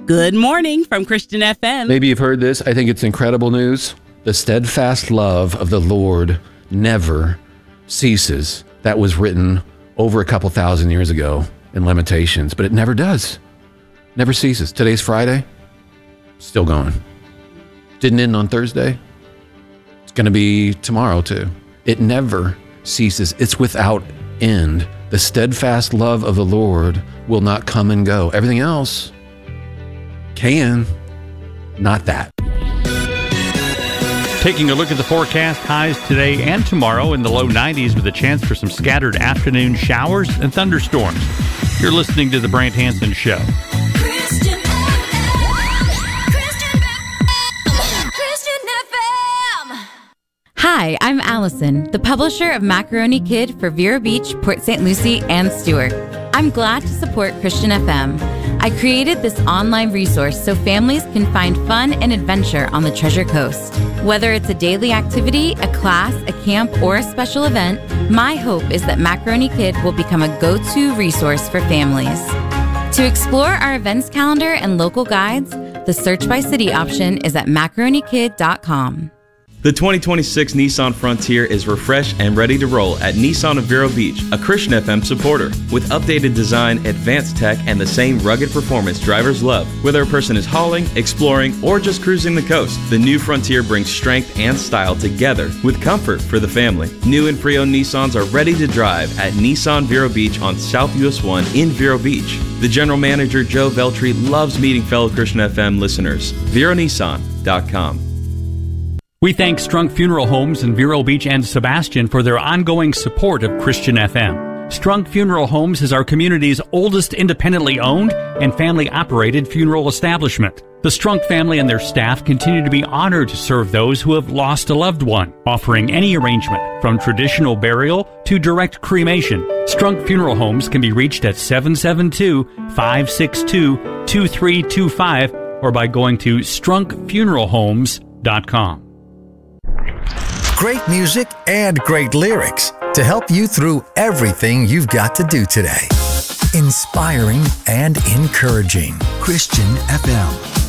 Good morning from Christian FM. Maybe you've heard this. I think it's incredible news. The steadfast love of the Lord never ceases. That was written over a couple thousand years ago in Lamentations, but it never does. Never ceases. Today's Friday. Still going. Didn't end on Thursday. It's going to be tomorrow too. It never ceases. It's without end. The steadfast love of the Lord will not come and go. Everything else can, not that. Taking a look at the forecast, highs today and tomorrow in the low 90s with a chance for some scattered afternoon showers and thunderstorms. You're listening to The Brant Hansen Show. Christian FM. Hi, I'm Allison, the publisher of Macaroni Kid for Vero Beach, Port St. Lucie, and Stewart. I'm glad to support Christian FM. I created this online resource so families can find fun and adventure on the Treasure Coast. Whether it's a daily activity, a class, a camp, or a special event, my hope is that Macaroni Kid will become a go-to resource for families. To explore our events calendar and local guides, the search by city option is at macaronikid.com. The 2026 Nissan Frontier is refreshed and ready to roll at Nissan of Vero Beach, a Christian FM supporter. With updated design, advanced tech, and the same rugged performance drivers love. Whether a person is hauling, exploring, or just cruising the coast, the new Frontier brings strength and style together with comfort for the family. New and pre-owned Nissans are ready to drive at Nissan Vero Beach on South US 1 in Vero Beach. The general manager, Joe Veltri, loves meeting fellow Christian FM listeners. VeroNissan.com. We thank Strunk Funeral Homes in Vero Beach and Sebastian for their ongoing support of Christian FM. Strunk Funeral Homes is our community's oldest independently owned and family-operated funeral establishment. The Strunk family and their staff continue to be honored to serve those who have lost a loved one, offering any arrangement from traditional burial to direct cremation. Strunk Funeral Homes can be reached at 772-562-2325 or by going to strunkfuneralhomes.com. Great music and great lyrics to help you through everything you've got to do today. Inspiring and encouraging. Christian FM.